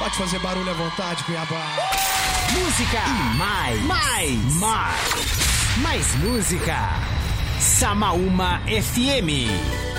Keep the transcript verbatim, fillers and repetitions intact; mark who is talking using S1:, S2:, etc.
S1: Pode fazer barulho à vontade, Cuiabá.
S2: Música e mais, mais, mais, mais música. Samaúma F M.